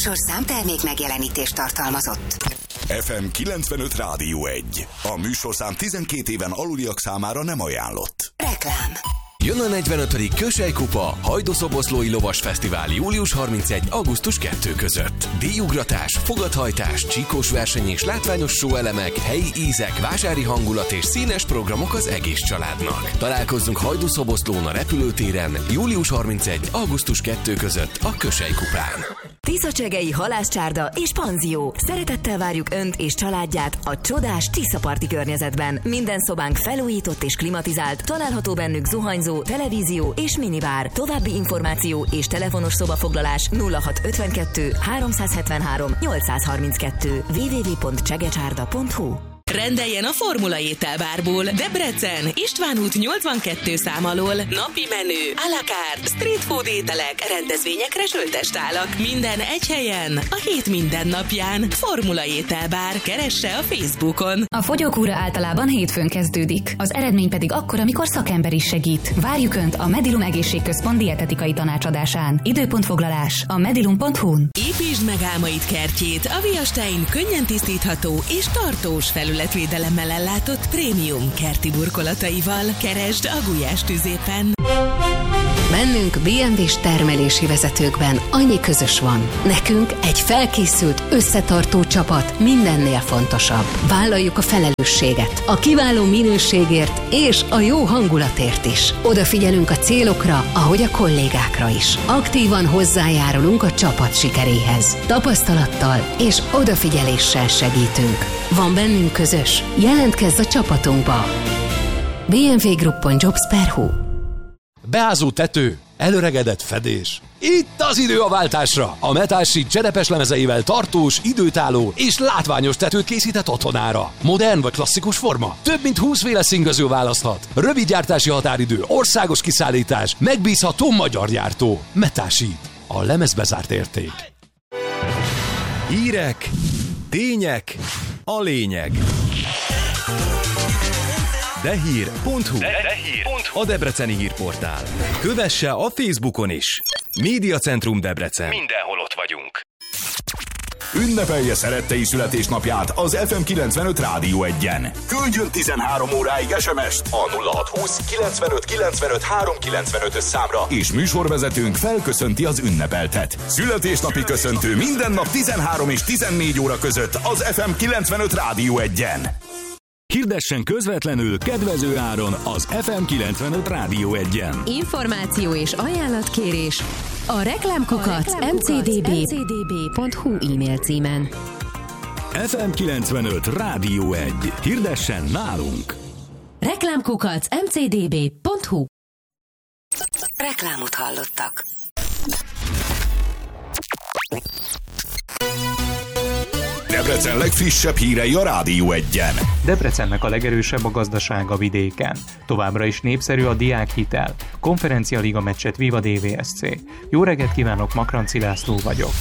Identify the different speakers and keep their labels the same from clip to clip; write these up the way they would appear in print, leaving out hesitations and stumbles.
Speaker 1: műsorszám termék megjelenítést tartalmazott.
Speaker 2: FM 95 Rádió 1. A műsorszám 12 éven aluliak számára nem ajánlott.
Speaker 1: Reklám.
Speaker 3: Jön a 45. Kősejkupa Hajdú-Szoboszlói Lovas Fesztivál július 31. augusztus 2 között. Díjugratás, fogadhajtás, csíkós verseny és látványos show-elemek, helyi ízek, vásári hangulat és színes programok az egész családnak. Találkozzunk Hajdú-Szoboszlón a repülőtéren július 31. augusztus 2 között a Kősejkupán.
Speaker 4: Tiszacsegei halászcsárda és panzió. Szeretettel várjuk Önt és családját a csodás Tiszaparti környezetben. Minden szobánk felújított és klimatizált, található bennük zuhanyzó, televízió és minibár. További információ és telefonos szobafoglalás 0652 373 832 www.csegecsárda.hu.
Speaker 5: Rendeljen a Formula ételbárból. Debrecen, István út 82 szám alól. Napi menü, à la carte, street food ételek, rendezvényekre söltestálak. Minden egy helyen, a hét minden napján. Formula ételbár. Keresse a Facebookon.
Speaker 6: A fogyókúra általában hétfőn kezdődik. Az eredmény pedig akkor, amikor szakember is segít. Várjuk Önt a Medilum Egészségközpont dietetikai tanácsadásán. Időpontfoglalás a medilum.hu-n.
Speaker 5: Építsd meg álmaid kertjét a Viastein könnyen tisztítható és tartós felületvédelemmel ellátott prémium kerti burkolataival. Keresd a Gulyás tüzépen.
Speaker 1: Bennünk BMW-s termelési vezetőkben annyi közös van. Nekünk egy felkészült, összetartó csapat mindennél fontosabb. Vállaljuk a felelősséget, a kiváló minőségért és a jó hangulatért is. Odafigyelünk a célokra, ahogy a kollégákra is. Aktívan hozzájárulunk a csapat sikeréhez. Tapasztalattal és odafigyeléssel segítünk. Van bennünk közös? Jelentkezz a csapatunkba! bmwgroup.jobs.hu.
Speaker 7: Beázó tető, előregedett fedés. Itt az idő a váltásra! A Metal Sheet cserepes lemezeivel tartós, időtálló és látványos tetőt készített otthonára. Modern vagy klasszikus forma? Több mint 20 féle színgaző választhat. Rövid gyártási határidő, országos kiszállítás, megbízható magyar gyártó. Metal Sheet. A lemezbezárt érték.
Speaker 8: Hírek, tények, a lényeg. Dehír.hu. A debreceni hírportál. Kövesse a Facebookon is. Médiacentrum Debrecen. Mindenhol ott vagyunk.
Speaker 2: Ünnepelje szerettei születésnapját az FM 95 Rádió 1-en. Küldjön 13 óráig SMS-t a 0620 95 95 395-ös számra, és műsorvezetőnk felköszönti az ünnepeltet. Születésnapi köszöntő minden nap 13 és 14 óra között az FM 95 Rádió 1-en.
Speaker 8: Hirdessen közvetlenül kedvező áron az FM 95 Rádió 1-en.
Speaker 9: Információ és ajánlatkérés a reklámkukac mcdb.hu e-mail címen.
Speaker 8: FM 95 Rádió 1. Hirdessen nálunk!
Speaker 9: Reklámkukac mcdb.hu.
Speaker 1: Reklámot hallottak.
Speaker 2: Debrecen legfrissebb hírei a Rádió 1-en.
Speaker 10: Debrecennek a legerősebb a gazdasága vidéken. Továbbra is népszerű a diákhitel. Konferencia Liga meccset Viva DVSC. Jó reggelt kívánok, Makranci László vagyok.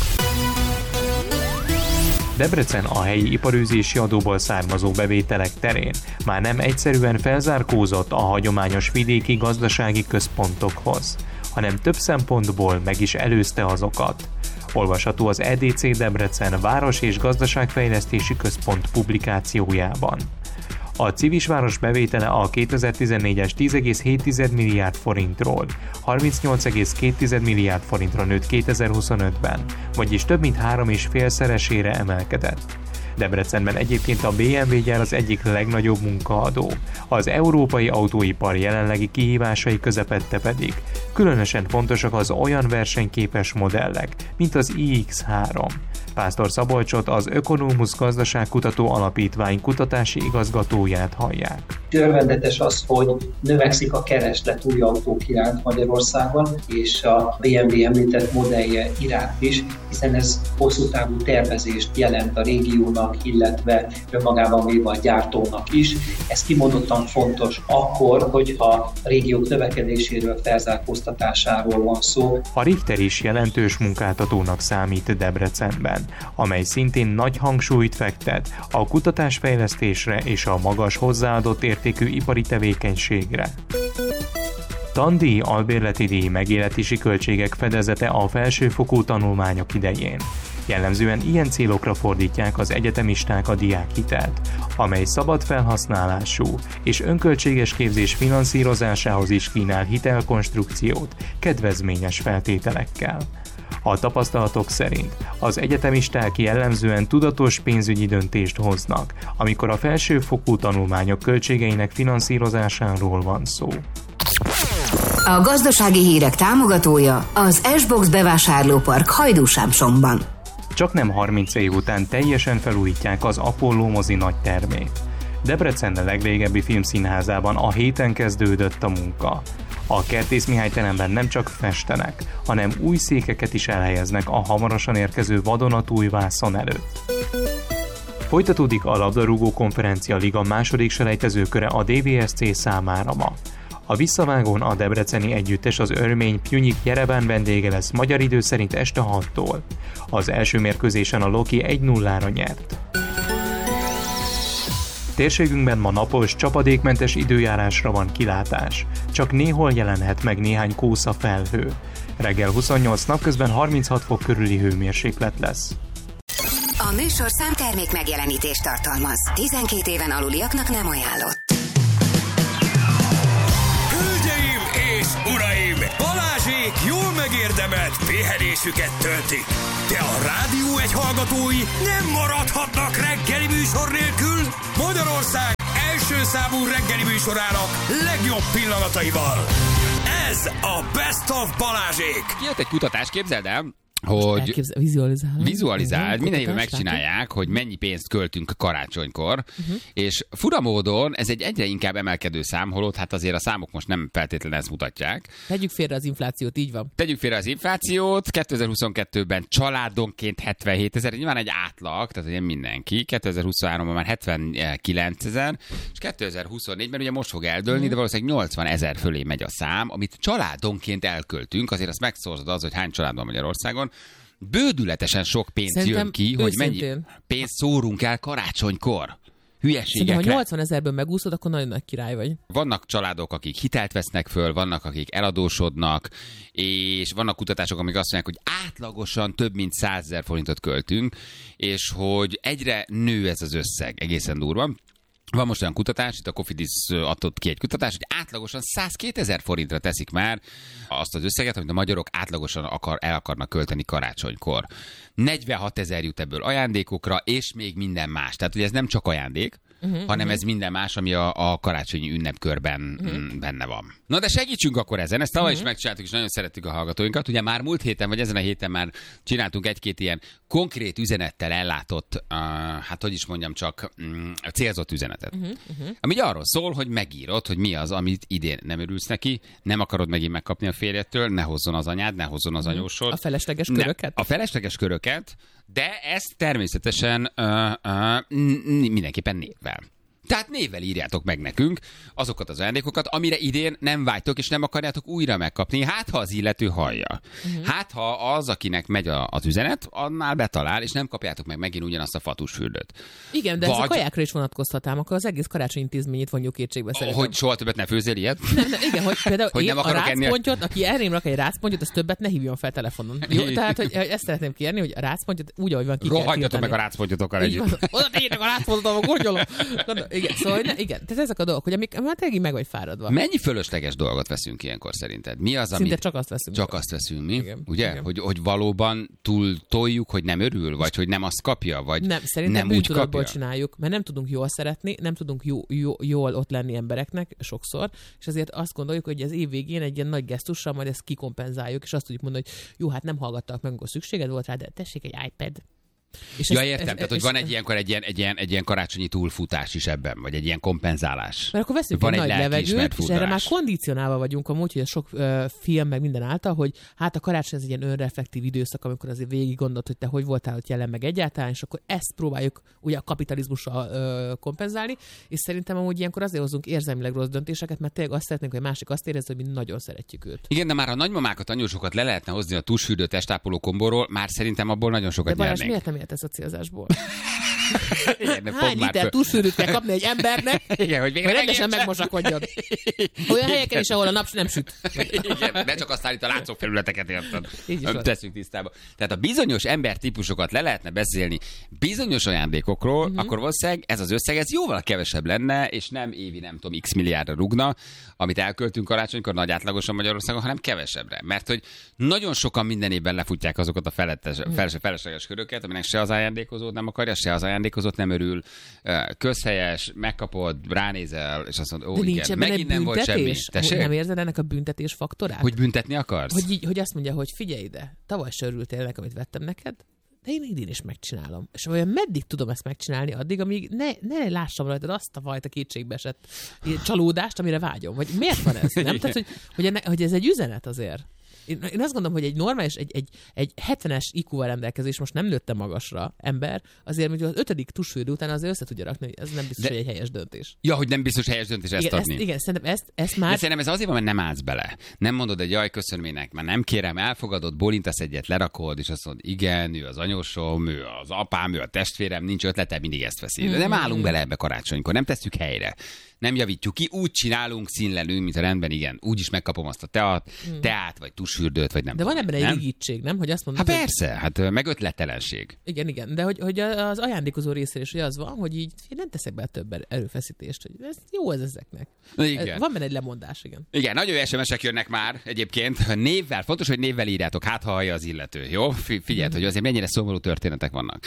Speaker 10: Debrecen a helyi iparűzési adóból származó bevételek terén már nem egyszerűen felzárkózott a hagyományos vidéki gazdasági központokhoz, hanem több szempontból meg is előzte azokat. Olvasható az EDC Debrecen Város- és Gazdaságfejlesztési Központ publikációjában. A Civisváros bevétele a 2014-es 10,7 milliárd forintról 38,2 milliárd forintra nőtt 2025-ben, vagyis több mint 3,5-szeresére emelkedett. Debrecenben egyébként a BMW gyár az egyik legnagyobb munkaadó, az európai autóipar jelenlegi kihívásai közepette pedig különösen fontosak az olyan versenyképes modellek, mint az iX3. Pásztor Szabolcsot, az Ökonomusz Gazdaságkutató Alapítvány kutatási igazgatóját hallják.
Speaker 11: Örvendetes az, hogy növekszik a kereslet új autók iránt Magyarországon, és a BMW említett modellje iránt is, hiszen ez hosszú távú tervezést jelent a régiónak, illetve önmagában véve a gyártónak is. Ez kimondottan fontos akkor, hogy a régiók növekedéséről, felzárkóztatásáról van szó.
Speaker 10: A Richter is jelentős munkáltatónak számít Debrecenben, amely szintén nagy hangsúlyt fektet a kutatásfejlesztésre és a magas hozzáadott értékű ipari tevékenységre. Tandíj, albérleti díj, megéletési költségek fedezete a felsőfokú tanulmányok idején. Jellemzően ilyen célokra fordítják az egyetemisták a diákhitelt, amely szabad felhasználású és önköltséges képzés finanszírozásához is kínál hitelkonstrukciót kedvezményes feltételekkel. A tapasztalatok szerint az egyetemisták jellemzően tudatos pénzügyi döntést hoznak, amikor a felsőfokú tanulmányok költségeinek finanszírozásáról van szó.
Speaker 4: A gazdasági hírek támogatója az S-Box bevásárlópark Hajdúsámsomban.
Speaker 10: Csaknem 30 év után teljesen felújítják az Apollo mozi nagytermét. Debrecen legrégebbi filmszínházában a héten kezdődött a munka. A Kertész Mihály teremben nem csak festenek, hanem új székeket is elhelyeznek a hamarosan érkező vadonatúj vászon előtt. Folytatódik a labdarúgó konferencia liga második selejtezőköre a DVSC számára ma. A visszavágón a debreceni együttes az örmény Pjunyik Jereván vendége lesz magyar idő szerint este 6-tól. Az első mérkőzésen a Loki 1-0-ra nyert. Térségünkben ma napos, csapadékmentes időjárásra van kilátás. Csak néhol jelenhet meg néhány kósza felhő. Reggel 28, napközben 36 fok körüli hőmérséklet lesz.
Speaker 4: A műsorszám termék megjelenítést tartalmaz. 12 éven aluliaknak nem ajánlott.
Speaker 12: Hölgyeim és uraim! Balázsék jól megérdemelt pihenésüket töltik. De a Rádió Egy hallgatói nem maradhatnak reggeli műsor nélkül. Magyarország első számú reggeli műsorának legjobb pillanataival. Ez a Best of Balázsék.
Speaker 13: Jött egy kutatás, képzeld el, hogy vizualizáld, minden évben megcsinálják, hogy mennyi pénzt költünk karácsonykor, és fura módon ez egy egyre inkább emelkedő szám, holott hát azért a számok most nem feltétlenül ezt mutatják.
Speaker 14: Tegyük félre az inflációt, így van.
Speaker 13: Tegyük félre az inflációt, 2022-ben családonként 77 000, nyilván egy átlag, tehát ugye mindenki, 2023-ban már 79 000, és 2024-ben ugye most fog eldőlni, de valószínűleg 80 000 fölé megy a szám, amit családonként elköltünk, azért azt megszózod az, hogy hány család van Magyarországon. Bődületesen sok pénz
Speaker 14: szerintem
Speaker 13: jön ki, hogy mennyi pénzt szórunk el karácsonykor. Hülyeségekre.
Speaker 14: Szerintem, ha 80 000-ből megúszod, akkor nagyon nagy király vagy.
Speaker 13: Vannak családok, akik hitelt vesznek föl, vannak, akik eladósodnak, és vannak kutatások, amik azt mondják, hogy átlagosan több mint 100 000 forintot költünk, és hogy egyre nő ez az összeg, egészen durva. Van most olyan kutatás, itt a Cofidis adott ki egy kutatás, hogy átlagosan 102 000 forintra teszik már azt az összeget, amit a magyarok átlagosan el akarnak költeni karácsonykor. 46 000 jut ebből ajándékokra, és még minden más. Tehát ugye ez nem csak ajándék, hanem ez minden más, ami a karácsonyi ünnepkörben benne van. Na de segítsünk akkor ezen, ezt tavaly is megcsináltuk, és nagyon szerettük a hallgatóinkat. Ugye már múlt héten, vagy ezen a héten már csináltunk egy-két ilyen konkrét üzenettel ellátott, hát hogy is mondjam, csak célzott üzenetet. Ami arról szól, hogy megírod, hogy mi az, amit idén nem örülsz neki, nem akarod megint megkapni a férjettől, ne hozzon az anyád, ne hozzon az anyósod.
Speaker 14: A felesleges köröket?
Speaker 13: A felesleges köröket, de ezt természetesen mindenképpen névvel. Tehát névvel írjátok meg nekünk azokat az ajándékokat, amire idén nem vágytok, és nem akarjátok újra megkapni. Hát, ha az illető hallja. Hát, ha az, akinek megy az üzenet, annál betalál, és nem kapjátok meg megint ugyanazt a fatusfürdőt.
Speaker 14: Igen, de ez a kajákra is vonatkozhatám, akkor az egész karácsony intézményét vonjuk kétségbe szerintem.
Speaker 13: Hogy soha többet ne főzzél ilyet?
Speaker 14: Igen, hogy például
Speaker 13: hogy
Speaker 14: én a rácpontyot, aki elrém rak egy rácpontyot, az többet ne hívjon fel telefonon. Jó, tehát, hogy ezt szeretném kérni, hogy a rácpontyot úgy, ahogy van, ki kell tiltani.
Speaker 13: Rohadjatok meg a rácpontyotokkal együtt.
Speaker 14: Oda tegyétek a rácpontot, gondolom. Igen, szóval igen, tehát ezek a dolgok, hogy amik már tényleg meg vagy fáradva.
Speaker 13: Mennyi fölösleges dolgot veszünk ilyenkor szerinted? Mi az,
Speaker 14: szinte
Speaker 13: amit
Speaker 14: csak azt veszünk.
Speaker 13: Csak azt veszünk mi?
Speaker 14: Igen,
Speaker 13: ugye?
Speaker 14: igen.
Speaker 13: Hogy valóban túl toljuk, hogy nem örül, vagy hogy nem azt kapja, vagy
Speaker 14: nem, szerintem
Speaker 13: nem úgy kapja.
Speaker 14: Csináljuk, mert nem tudunk jól szeretni, nem tudunk jól ott lenni embereknek sokszor, és ezért azt gondoljuk, hogy az év végén egy ilyen nagy gesztussal majd ezt kikompenzáljuk, és azt tudjuk mondani, hogy jó, hát nem hallgattak meg, amikor szükséged volt rá, de tessék egy iPad.
Speaker 13: Ja, értem, tehát hogy van egy ilyen karácsonyi túlfutás is ebben, vagy egy ilyen kompenzálás.
Speaker 14: Mert akkor veszünk egy nagy levegőt, és erre már kondicionálva vagyunk amúgy, hogy a sok film meg minden által, hogy hát a karácsony ez egy ilyen önreflektív időszak, amikor azért végig gondolt, hogy te hogy voltál ott jelen meg egyáltalán, és akkor ezt próbáljuk ugye a kapitalizmussal kompenzálni, és szerintem amúgy ilyenkor azért hozunk érzelmileg rossz döntéseket, mert tényleg azt szeretnénk, hogy a másik azt érezze, hogy mi nagyon szeretjük őt.
Speaker 13: Igen, de már a nagymamákat, anyósokat le lehetne hozni a tusfürdő testápoló kombóról, már szerintem abból nagyon sokat nyernénk.
Speaker 14: Miért nem ért ez a célzásból? Hány liter tusfürdőt kell kapni egy embernek,
Speaker 13: igen, hogy
Speaker 14: rendesen megmosakodjon. Olyan helyeken is, ahol a nap nem süt.
Speaker 13: Igen, de csak aztán itt a látszófelületeket érted. Teszünk tisztába. Tehát a bizonyos embertípusokat le lehetne beszélni bizonyos ajándékokról, akkor valószínűleg ez az összeg ez jóval kevesebb lenne, és nem évi nem tudom x milliárdra rúgna, amit elköltünk karácsonykor nagy átlagosan Magyarországon, hanem kevesebbre. Mert hogy nagyon sokan minden évben lefutják azokat a felesleges köröket, aminek se az ajándékozót nem akarja, se az ajándékozót nem örül, közhelyes, megkapod, ránézel, és azt mondod, ó, igen, megint nem volt semmi.
Speaker 14: Nem érzed ennek a büntetés faktorát?
Speaker 13: Hogy büntetni akarsz?
Speaker 14: Hogy azt mondja, hogy figyelj ide, tavaly se örültél nekem, amit vettem neked, de én idén is megcsinálom. És olyan meddig tudom ezt megcsinálni addig, amíg ne lássam rajtad azt a fajta kétségbeesett csalódást, amire vágyom. Vagy miért van ez? Nem? Tehát, hogy ez egy üzenet azért. Én azt gondolom, hogy egy normális, egy 70-es IQ-val rendelkezés, most nem nőtte magasra ember, azért mondjuk az 5. tusfürdő után azért össze tudja rakni, hogy ez nem biztos, hogy egy helyes döntés.
Speaker 13: Ja, hogy nem biztos helyes döntés ezt adni.
Speaker 14: Igen, szerintem ezt már...
Speaker 13: De szerintem ez azért van, mert nem állsz bele. Nem mondod, hogy jaj, köszönöm ének, már nem kérem, elfogadod, bólintasz egyet, lerakod, és azt mondod, igen, ő az anyósom, ő az apám, ő a testvérem, nincs ötlete, mindig ezt veszi. De nem állunk bele ebbe karácsonykor, nem tesszük helyre. Nem javítjuk ki, úgy csinálunk, színlelünk, mint a rendben, igen, úgy is megkapom azt a teát, vagy tusfürdőt, vagy nem.
Speaker 14: De van ebben egy rigítség, nem? Hogy azt mondod,
Speaker 13: hát persze, hát meg ötletelenség.
Speaker 14: Igen, de hogy az ajándékozó részéről is, hogy az van, hogy így én nem teszek be több erőfeszítést, hogy ez jó ez ezeknek.
Speaker 13: Igen.
Speaker 14: Van benne egy lemondás, igen.
Speaker 13: Igen, nagyon jó SMS-ek jönnek már egyébként. Névvel, fontos, hogy névvel írjátok, hát ha hallja az illető, jó? Figyeld, hogy azért mennyire szomorú történetek vannak.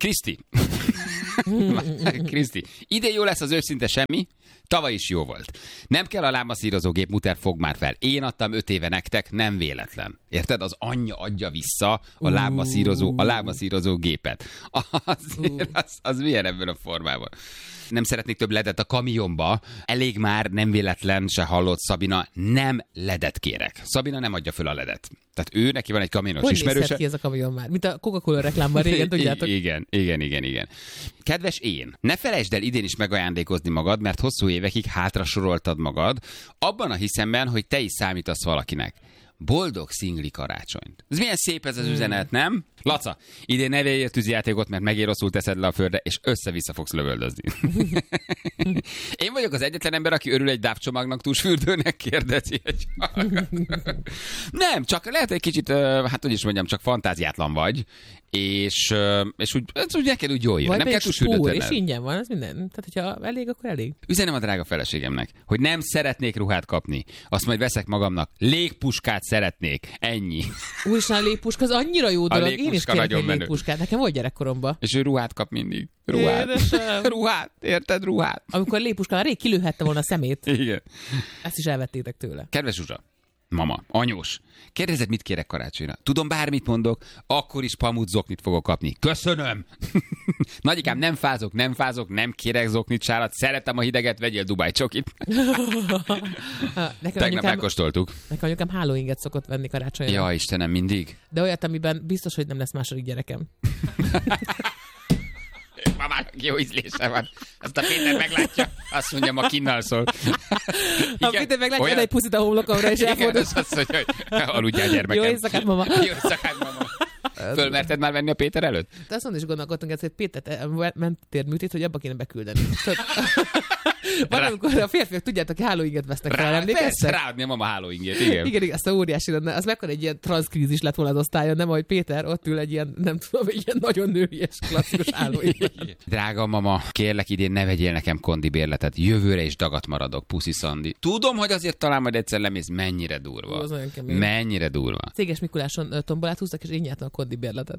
Speaker 13: Kriszti, idén jó lesz az őszinte semmi, tavaly is jó volt. Nem kell a lábmasszírozógép, muter, fog már fel. Én adtam 5 éve nektek, nem véletlen. Érted? Az anyja adja vissza a lábmasszírozó gépet. Az milyen ebben a formában? Nem szeretnék több ledet a kamionba. Elég már, nem véletlen se hallott Szabina, nem ledet kérek. Szabina nem adja föl a ledet. Tehát ő, neki van egy kamionos ismerőse.
Speaker 14: Hogy nézhet ki ez a kamion már? Mint a Coca-Cola reklámban régen, tudjátok?
Speaker 13: Igen. Kedves én, ne felejtsd el idén is megajándékozni magad, mert hosszú évekig hátra soroltad magad, abban a hiszemben, hogy te is számítasz valakinek. Boldog szingli karácsonyt. Ez milyen szép ez az üzenet, nem? Laca, idén ne vegyél tűzijátékot, mert megint rosszul teszed le a földre, és össze-vissza fogsz lövöldözni. Én vagyok az egyetlen ember, aki örül egy dávcsomagnak, tusfürdőnek, kérdezi egy Nem, csak lehet egy kicsit, hát hogy is mondjam, csak fantáziátlan vagy, és úgy neked úgy jól jön.
Speaker 14: Vagy
Speaker 13: nem kell tusfürdőt
Speaker 14: és ingyen van, ez minden. Tehát, hogyha elég, akkor elég.
Speaker 13: Üzenem a drága feleségemnek, hogy nem szeretnék ruhát kapni. Azt majd veszek magamnak. Légpuskát szeretnék. Ennyi.
Speaker 14: Úristen, a légpuska az annyira jó dolog. Én is kérek egy légpuskát. Nekem volt gyerekkoromban.
Speaker 13: És ő ruhát kap mindig. Ruhát. Érted? Ruhát.
Speaker 14: Amikor a légpuska már rég kilőhette volna a szemét.
Speaker 13: Igen.
Speaker 14: Ezt is elvettétek tőle.
Speaker 13: Kedves Zsuzsa, mama, anyós, kérdezed, mit kérek karácsonyra? Tudom, bármit mondok, akkor is pamut zoknit fogok kapni. Köszönöm! Nagyikám, nem fázok, nem kérek zoknit, sálat, szeretem a hideget, vegyél Dubai csokit. Tegnap megkóstoltuk.
Speaker 14: Nekem anyukám hálóinget szokott venni karácsonyra.
Speaker 13: Ja, Istenem, mindig.
Speaker 14: De olyat, amiben biztos, hogy nem lesz második gyerekem.
Speaker 13: Mamának jó ízlése van. Azt a Péter meglátja, azt mondja, ma kinnal szól.
Speaker 14: A Péter meglátja, olyan... egy puszit a homlokomra, és elfordul.
Speaker 13: Igen, azt mondja, hogy aludjál, gyermekem.
Speaker 14: Jó éjszakát, mama.
Speaker 13: Jó éjszakát, mama. Fölmerted már venni a Péter előtt?
Speaker 14: De azon is gondolkodtunk, hogy Péter mentél műtét, hogy abba kéne beküldeni. Van, amikor a férfiak, tudjátok, hogy hálóinget vesznek rá, emlékeztek?
Speaker 13: Ráadni a mama hálóingét, igen.
Speaker 14: Igen, azt a óriási lenne. Az mekkora egy ilyen transzkrízis lett volna az osztályon, nem, ahogy Péter ott ül egy ilyen, nem tudom, egy ilyen nagyon nőies, klasszikus hálóinget.
Speaker 13: Drága mama, kérlek idén ne vegyél nekem kondibérletet. Jövőre is dagat maradok, puszi Szandi. Tudom, hogy azért talán majd egyszer lemész, mennyire durva. Mennyire durva.
Speaker 14: Céges Mikuláson tombolát húztak, és én nyertem a kondibérletet.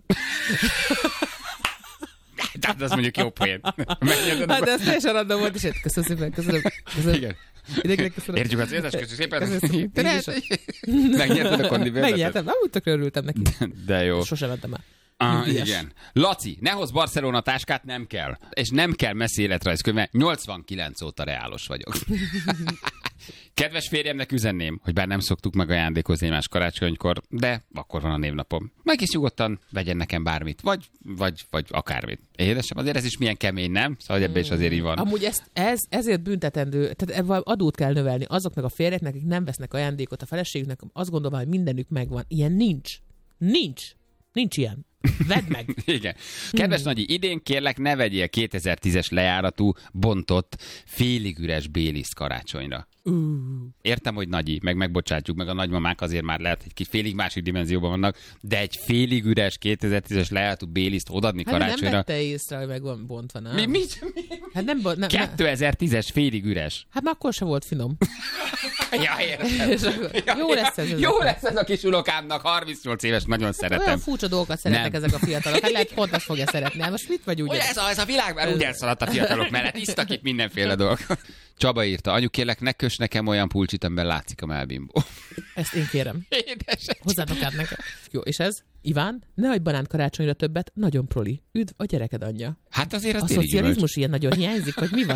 Speaker 13: Tehát az mondjuk jó poén.
Speaker 14: Hát de ez teljesen random volt, és köszönöm szépen, köszönöm.
Speaker 13: Igen. Értjük az érzést, köszönöm szépen. Megnyerted a kondibérletet?
Speaker 14: Megnyertem, amúgy tökre örültem neki.
Speaker 13: De jó.
Speaker 14: Sose vettem el.
Speaker 13: Igen. Laci, ne hozz Barcelona táskát, nem kell. És nem kell messzi életrajzkönyve, 89 óta reálos vagyok. Kedves férjemnek üzenném, hogy bár nem szoktuk meg ajándékozni más karácsonykor, de akkor van a névnapom. Meg is nyugodtan vegyen nekem bármit, vagy akármit. Édesem, azért ez is milyen kemény, nem? Szóval ebben is azért így van.
Speaker 14: Amúgy ezért büntetendő, tehát adót kell növelni azoknak a férjeknek, akik nem vesznek ajándékot a feleségüknek, azt gondolom, hogy mindenük megvan. Ilyen nincs. Nincs ilyen. Vedd meg!
Speaker 13: Igen. Kedves Nagyi, idén kérlek, ne vegyél 2010-es lejáratú, bontott, félig üres Baileys karácsonyra. Értem, hogy Nagyi, megbocsátjuk, meg a nagymamák azért már lehet, egy kis félig másik dimenzióban vannak, de egy félig üres 2010-es lejáratú Baileys-t odaadni karácsonyra.
Speaker 14: Nem vette észre, hogy meg van bontva, nem?
Speaker 13: Mi?
Speaker 14: Hát nem
Speaker 13: 2010-es félig üres.
Speaker 14: Hát már akkor sem volt finom.
Speaker 13: Ja, értem.
Speaker 14: Jó lesz ez.
Speaker 13: Jó lesz ez a kis unokámnak, 38 éves, nagyon szeretem.
Speaker 14: Olyan furcsa dolgokat szeretnek ezek a fiatalok. Hát lehet, pont azt fogja szeretni. Hát most mit vagy úgy?
Speaker 13: Ez a világ már úgy elszaladt a fiatalok mellett. Isztak itt mindenféle dolgok. Csaba írta, anyu kérlek, ne köss nekem olyan pulcsit, amiben látszik a melbimbó.
Speaker 14: Ezt én kérem.
Speaker 13: Édesem.
Speaker 14: Hozzátok át nekem. Jó, és ez? Iván, ne hagyj banánt karácsonyra többet, nagyon proli. Üdv a gyereked anyja.
Speaker 13: Hát azért az
Speaker 14: a szocializmus ilyen nagyon hiányzik, hogy mi van?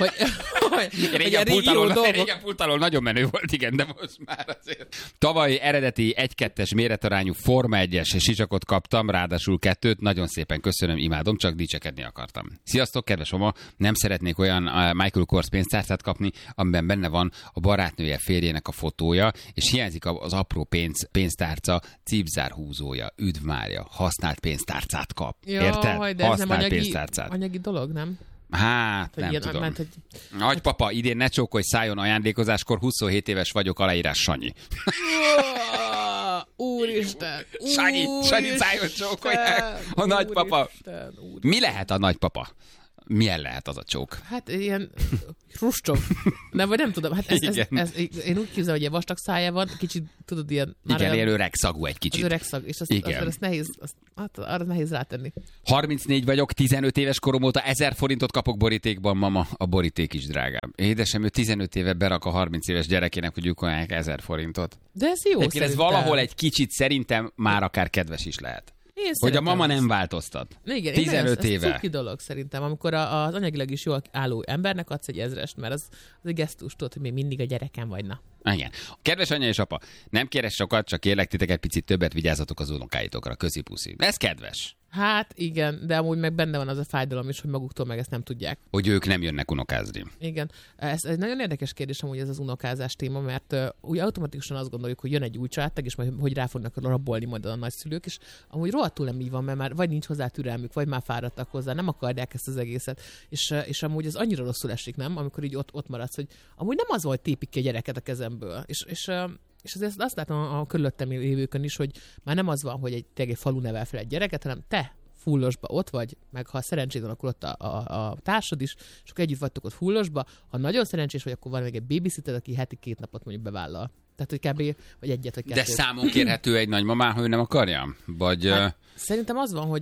Speaker 13: Régen pultalól nagyon menő volt, igen, de most már azért. Tavaly eredeti 1-2-es méretarányú Forma 1-es sisakot kaptam, ráadásul 2-t, nagyon szépen köszönöm, imádom, csak dicsekedni akartam. Sziasztok, kedves Oma, nem szeretnék olyan Michael Kors pénztárcát kapni, amiben benne van a barátnője férjének a fotója, és hiányzik az apró pénztárca cipzárhúzója. Üdv Mária, használt pénztárcát kap.
Speaker 14: Ja,
Speaker 13: érted?
Speaker 14: De ez nem anyagi dolog, nem?
Speaker 13: Hát, nem ilyen, tudom. Nagypapa, idén ne csókolj, szálljon ajándékozáskor, 27 éves vagyok, aláírás Sanyi.
Speaker 14: Úristen!
Speaker 13: Sanyi szálljon csókolják. A nagypapa. Mi lehet a nagypapa? Milyen lehet az a csók?
Speaker 14: Hát ilyen Hruscsov. Vagy nem tudom. Hát én úgy képzelem, hogy ilyen vastag szája van, kicsit tudod ilyen...
Speaker 13: Igen, ilyen öreg szagú egy kicsit.
Speaker 14: Az öreg szag, és azt nehéz, arra nehéz rátenni.
Speaker 13: 34 vagyok, 15 éves korom óta 1000 forintot kapok borítékban, mama, a boríték is drágább. Édesem, ő 15 éve berak a 30 éves gyerekének, hogy lyukolják 1000 forintot.
Speaker 14: De ez jó szerintem.
Speaker 13: Ez valahol egy kicsit szerintem már akár kedves is lehet. Hogy a mama nem változtat.
Speaker 14: Igen,
Speaker 13: 15 éve.
Speaker 14: Ez cuki dolog szerintem, amikor az anyagilag is jól álló embernek adsz egy 1000-est, mert az egy gesztus, tudod, hogy még mindig a gyerekem vagy, na.
Speaker 13: Igen. Kedves anya és apa, nem keres sokat, csak kérlek titeket picit többet vigyázzatok az unokáitokra. Köszi puszi. Ez kedves.
Speaker 14: Hát igen, de amúgy meg benne van az a fájdalom is, hogy maguktól meg ezt nem tudják.
Speaker 13: Hogy ők nem jönnek unokázni.
Speaker 14: Igen. Ez egy nagyon érdekes kérdés amúgy ez az unokázás téma, mert úgy automatikusan azt gondoljuk, hogy jön egy új családtag, és majd hogy rá fognak rabolni majd a nagyszülők, és amúgy rohadtul nem így van, mert már vagy nincs hozzá türelmük, vagy már fáradtak hozzá, nem akarják ezt az egészet. És amúgy az annyira rosszul esik, nem? Amikor így ott maradsz, hogy amúgy nem az volt, tépik ki a gyereket a kezemből. És azért azt látom a körülöttem lévőkön is, hogy már nem az van, hogy egy falu nevel fel egy gyereket, hanem te fullosba ott vagy, meg ha szerencséd van, akkor ott a társad is, és akkor együtt vagytok ott fullosba. Ha nagyon szerencsés vagy, akkor van még egy babysitter, aki heti 2 napot mondjuk bevállal. Tehát, hogy kb. Vagy egyet, vagy 2.
Speaker 13: De számon kérhető egy nagymamá, hogy ő nem akarja? Vagy...
Speaker 14: Hát, szerintem az van, hogy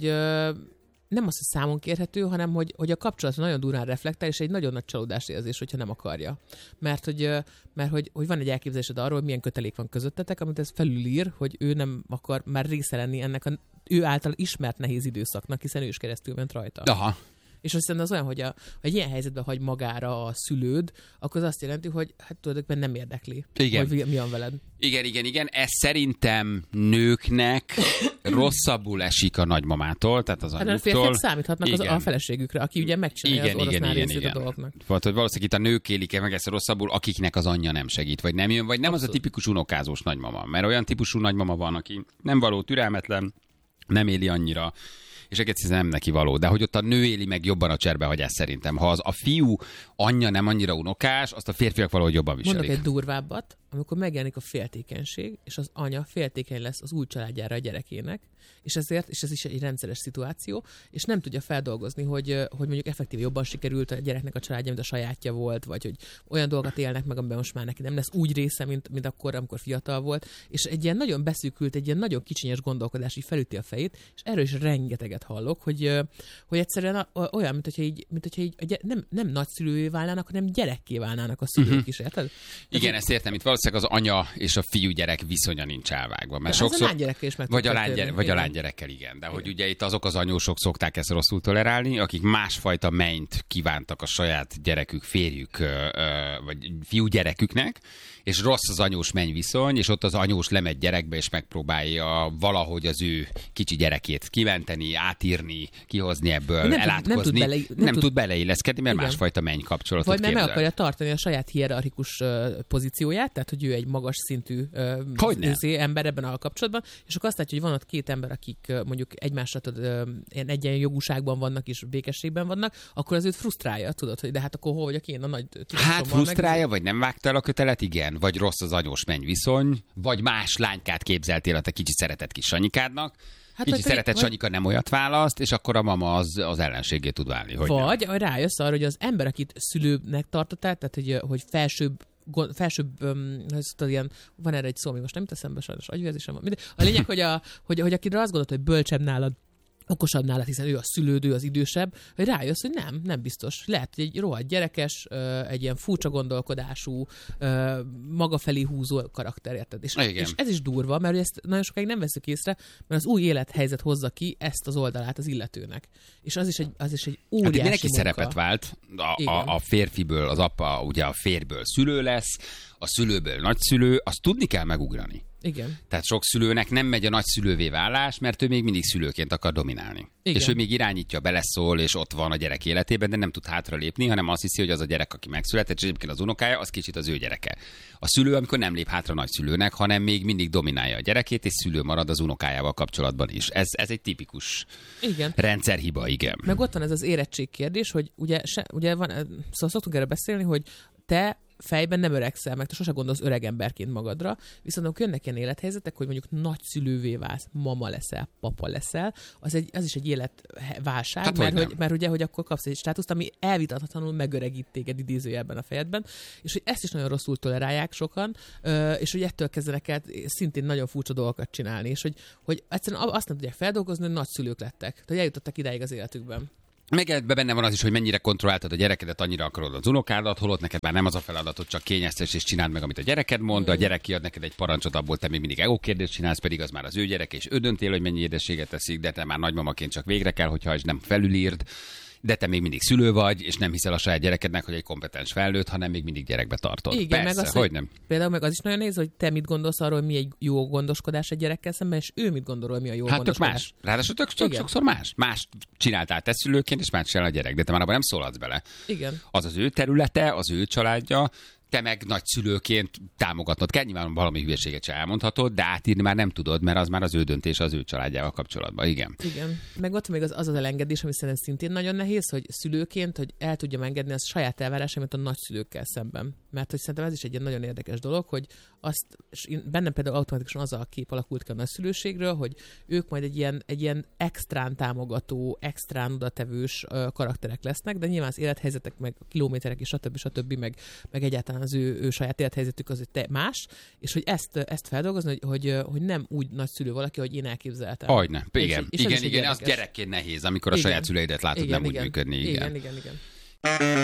Speaker 14: nem az, hogy számon kérhető, hanem hogy a kapcsolat nagyon durán reflektál, és egy nagyon nagy csalódás érzés, hogyha nem akarja. Mert hogy van egy elképzelésed arról, hogy milyen kötelék van közöttetek, amit ez felülír, hogy ő nem akar már része lenni ennek ő által ismert nehéz időszaknak, hiszen ő is keresztül ment rajta.
Speaker 13: Aha.
Speaker 14: És azt hiszem az olyan, hogy egy ilyen helyzetben hagy magára a szülőd, akkor az azt jelenti, hogy hát tulajdonképpen nem érdekli,
Speaker 13: igen.
Speaker 14: hogy mi van veled.
Speaker 13: Igen. Ez szerintem nőknek rosszabbul esik a nagymamától, tehát az anyuktól.
Speaker 14: Hát a férfiak számíthatnak a feleségükre, aki ugye megcsinálja az oroszlán részét a dolgoknak.
Speaker 13: Vagy hogy valószínűleg itt a nők élik meg ezt rosszabbul, akiknek az anyja nem segít, vagy nem jön, vagy nem abszolút. Az a tipikus unokázós nagymama. Mert olyan típusú nagymama van, aki nem való, türelmetlen, nem éli annyira, és egész nem neki való. De hogy ott a nő éli meg jobban a cserbehagyás szerintem. Ha az a fiú anyja nem annyira unokás, azt a férfiak valahogy jobban viselik.
Speaker 14: Mondok egy durvábbat, amikor megjelenik a féltékenység, és az anya féltékeny lesz az új családjára a gyerekének, és ez is egy rendszeres szituáció, és nem tudja feldolgozni, hogy mondjuk effektív jobban sikerült a gyereknek a családja, mint a sajátja volt, vagy hogy olyan dolgokat élnek meg, amiben most már neki nem lesz úgy része, mint akkor, amikor fiatal volt, és egy ilyen nagyon beszűkült, egy ilyen nagyon kicsinyes gondolkodás így felüti a fejét, és erről is rengeteget hallok, hogy egyszerűen olyan, mint hogyha így nem nagyszülővé válnának, hanem gyerekké válnának a szülők is, érted?
Speaker 13: Igen, ezt értem, itt valószínűleg az anya és a fiú-gyerek viszonya nincs elvágva. Mert sokszor,
Speaker 14: a lánygyerekkel is meg
Speaker 13: vagy a lánygyerekkel, igen. De hogy ugye itt azok az anyósok szokták ezt rosszul tolerálni, akik másfajta menyt kívántak a saját gyerekük, férjük, vagy fiú-gyereküknek, és rossz az anyós menny viszony, és ott az anyós lemegy gyerekbe, és megpróbálja valahogy az ő kicsi gyerekét kimenteni, átírni, kihozni ebből, elátkozni. Nem tud beleilleszkedni, mert igen. Másfajta menny-kapcsolatot
Speaker 14: vagy nem akarja tartani a saját hierarchikus pozícióját, tehát hogy ő egy magas szintű ember ebben a kapcsolatban, és akkor azt látja, hogy van ott két ember, akik mondjuk egymásra ilyen egyenjogúságban vannak és békességben vannak, akkor az őt frusztrálja, tudod, hogy de hát akkor hol vagyok én a nagy
Speaker 13: hát frusztrálja, vagy nem vágta el a kötelet, igen, vagy rossz az anyós-menny viszony, vagy más lánykát képzeltél a te kicsit szeretett kis Sanyikádnak. Hát kicsit szeretett Sanyika nem olyat választ, és akkor a mama az ellenségé tud válni. Hogy
Speaker 14: vagy nem. Rájössz arra, hogy az ember, akit szülőnek tartottál, tehát hogy felsőbb ilyen, van erre egy szó, még most nem teszem be, sajnos agyvérzésem van. A lényeg, hogy akire azt gondolod, hogy bölcsebb nálad, okosabb nálad, hiszen ő a szülődő, az idősebb, hogy rájössz, hogy nem biztos. Lehet, hogy egy rohadt gyerekes, egy ilyen furcsa gondolkodású, maga felé húzó karakter, érted? És ez is durva, mert ezt nagyon sokáig nem veszük észre, mert az új élethelyzet hozza ki ezt az oldalát az illetőnek. És az is egy óriási
Speaker 13: hát mindenki
Speaker 14: munka.
Speaker 13: Szerepet vált. A férfiből az apa, ugye a férjből szülő lesz, a szülőből nagyszülő, azt tudni kell megugrani.
Speaker 14: Igen.
Speaker 13: Tehát sok szülőnek nem megy a nagyszülővé válás, mert ő még mindig szülőként akar dominálni. Igen. És ő még irányítja, beleszól, és ott van a gyerek életében, de nem tud hátralépni, hanem azt hiszi, hogy az a gyerek, aki megszületett, és egyébként az unokája, az kicsit az ő gyereke. A szülő, amikor nem lép hátra nagyszülőnek, hanem még mindig dominálja a gyerekét, és szülő marad az unokájával kapcsolatban is. Ez egy tipikus rendszerhiba, igen.
Speaker 14: Meg ott van ez az érettség kérdés, hogy ugye van, szóval szoktunk erre beszélni, hogy te fejben nem öregszel, meg te sose gondolsz öreg emberként magadra, viszont amikor jönnek ilyen élethelyzetek, hogy mondjuk nagyszülővé válsz, mama leszel, papa leszel, az is egy életválság, hát mert ugye, hogy akkor kapsz egy státuszt, ami elvitathatatlanul megöregít téged idézőjelben a fejedben, és hogy ezt is nagyon rosszul tolerálják sokan, és hogy ettől kezdenek el szintén nagyon furcsa dolgokat csinálni, és hogy egyszerűen azt nem tudják feldolgozni, hogy nagyszülők lettek, tehát eljutottak idáig az életükben.
Speaker 13: Meg benne van az is, hogy mennyire kontrolláltad a gyerekedet, annyira akarod az unokádat, holott neked már nem az a feladatod, csak kényeztes és csináld meg, amit a gyereked mond, a gyerek kiad neked egy parancsot, abból te még mindig egókérdést csinálsz, pedig az már az ő gyereke, és ő döntél, hogy mennyi édességet teszik, de te már nagymamaként csak végre kell, hogyha és nem felülírd, de te még mindig szülő vagy, és nem hiszel a saját gyerekednek, hogy egy kompetens felnőtt, hanem még mindig gyerekbe tartod.
Speaker 14: Igen,
Speaker 13: persze,
Speaker 14: meg az,
Speaker 13: hogy nem.
Speaker 14: Például meg az is nagyon néz, hogy te mit gondolsz arról, hogy mi egy jó gondoskodás egy gyerekkel szemben, és ő mit gondol, hogy mi a jó gondoskodás.
Speaker 13: Más. Ráadásul sokszor más. Más csináltál te szülőként, és más csinál a gyerek, de te már abban nem szólhatsz bele.
Speaker 14: Igen.
Speaker 13: Az ő területe, az ő családja, te meg nagyszülőként támogatnod kell, nyilván valami hülyeséget se elmondhatod, de átírni már nem tudod, mert az már az ő döntés az ő családjával kapcsolatban. Igen.
Speaker 14: Igen. Meg ott még az elengedés, ami szerintem szintén nagyon nehéz, hogy szülőként, hogy el tudjam engedni az saját elvárásaimat a nagyszülőkkel szemben. Mert hogy szerintem ez is egy ilyen nagyon érdekes dolog, hogy bennem például automatikusan az a kép alakult ki a nagyszülőségről, hogy ők majd egy ilyen extrán támogató, extrán odatevős karakterek lesznek, de nyilván az élethelyzetek, meg a kilométerek és stb. Meg egyáltalán az ő saját élethelyzetük az más, és hogy ezt feldolgozni, hogy nem úgy nagyszülő valaki, hogy én elképzeltem.
Speaker 13: Hogyne, igen. Igen, az gyerekként nehéz, amikor a saját szüleidet látod nem úgy működni.
Speaker 14: Igen.